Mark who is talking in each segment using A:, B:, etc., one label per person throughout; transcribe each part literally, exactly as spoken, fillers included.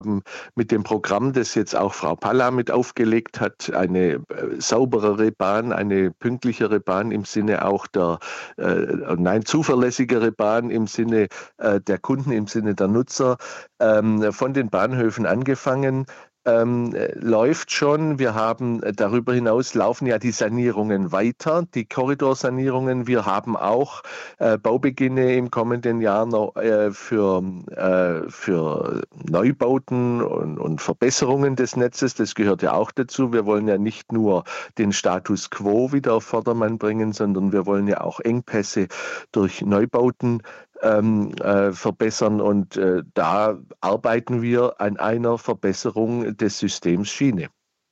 A: Mit dem Programm, das jetzt auch Frau Palla mit aufgelegt hat, eine äh, sauberere Bahn, eine pünktlichere Bahn im Sinne auch der, äh, nein, zuverlässigere Bahn im Sinne äh, der Kunden, im Sinne der Nutzer, ähm, von den Bahnhöfen angefangen. Ähm, läuft schon. Wir haben äh, darüber hinaus laufen ja die Sanierungen weiter, die Korridorsanierungen. Wir haben auch äh, Baubeginne im kommenden Jahr noch äh, für, äh, für Neubauten und, und Verbesserungen des Netzes. Das gehört ja auch dazu. Wir wollen ja nicht nur den Status quo wieder auf Vordermann bringen, sondern wir wollen ja auch Engpässe durch Neubauten Ähm, äh, verbessern und äh, da arbeiten wir an einer Verbesserung des Systems Schiene.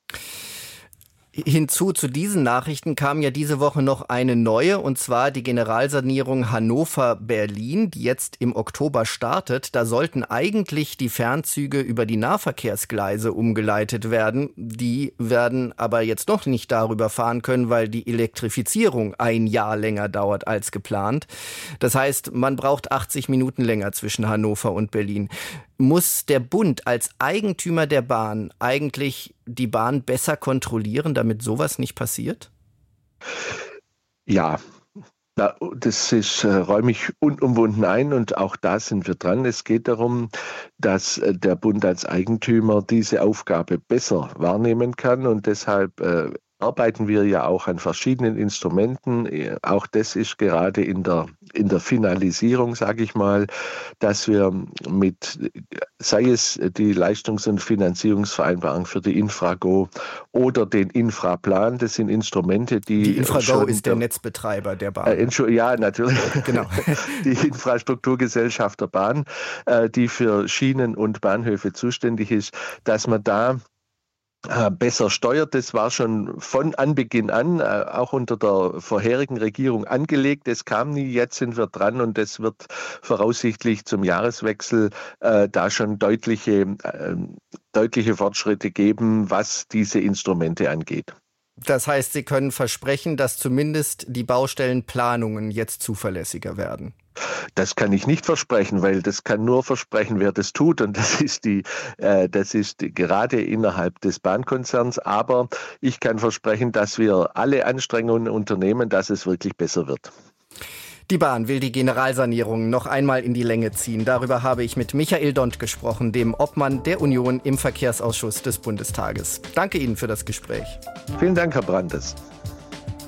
B: Hinzu zu diesen Nachrichten kam ja diese Woche noch eine neue, und zwar die Generalsanierung Hannover-Berlin, die jetzt im Oktober startet. Da sollten eigentlich die Fernzüge über die Nahverkehrsgleise umgeleitet werden. Die werden aber jetzt noch nicht darüber fahren können, weil die Elektrifizierung ein Jahr länger dauert als geplant. Das heißt, man braucht achtzig Minuten länger zwischen Hannover und Berlin. Muss der Bund als Eigentümer der Bahn eigentlich die Bahn besser kontrollieren, damit sowas nicht passiert?
A: Ja, das ist, äh, räume ich unumwunden ein und auch da sind wir dran. Es geht darum, dass äh, der Bund als Eigentümer diese Aufgabe besser wahrnehmen kann und deshalb äh, arbeiten wir ja auch an verschiedenen Instrumenten. Auch das ist gerade in der, in der Finalisierung, sage ich mal, dass wir mit, sei es die Leistungs- und Finanzierungsvereinbarung für die Infrago oder den Infraplan, das sind Instrumente, die...
B: Die Infrago ist der, der Netzbetreiber der Bahn.
A: Äh, ja, natürlich.
B: Genau.
A: Die Infrastrukturgesellschaft der Bahn, äh, die für Schienen und Bahnhöfe zuständig ist, dass man da besser steuert. Das war schon von Anbeginn an, auch unter der vorherigen Regierung angelegt. Es kam nie, jetzt sind wir dran und es wird voraussichtlich zum Jahreswechsel äh, da schon deutliche, äh, deutliche Fortschritte geben, was diese Instrumente angeht.
B: Das heißt, Sie können versprechen, dass zumindest die Baustellenplanungen jetzt zuverlässiger werden?
A: Das kann ich nicht versprechen, weil das kann nur versprechen, wer das tut. Und das ist die, äh, das ist die, gerade innerhalb des Bahnkonzerns. Aber ich kann versprechen, dass wir alle Anstrengungen unternehmen, dass es wirklich besser wird.
B: Die Bahn will die Generalsanierung noch einmal in die Länge ziehen. Darüber habe ich mit Michael Dont gesprochen, dem Obmann der Union im Verkehrsausschuss des Bundestages. Danke Ihnen für das Gespräch.
A: Vielen Dank, Herr Brandes.